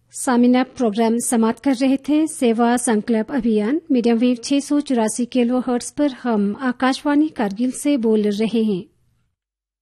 Samina programme समाप्त कर रहे थे। सेवा संकल्प अभियान मीडियम वेव 684 किलोहर्ट्ज पर हम आकाशवाणी कारगिल से बोल रहे हैं।